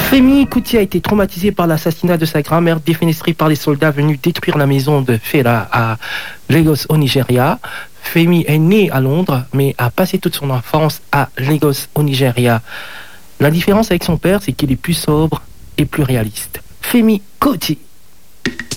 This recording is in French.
Femi Kuti a été traumatisé par l'assassinat de sa grand-mère défenestrée par les soldats venus détruire la maison de Fela à Lagos au Nigeria. Femi est né à Londres mais a passé toute son enfance à Lagos au Nigeria. La différence avec son père, c'est qu'il est plus sobre et plus réaliste. Femi Kuti.